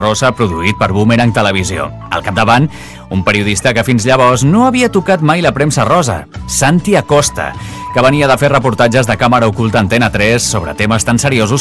rosa produït per Boomerang Televisió. Al capdavant, un periodista que fins llavors no havia tocat mai la premsa rosa, Santi Acosta, que venia de fer reportatges de càmera oculta Antena 3 sobre temes tan seriosos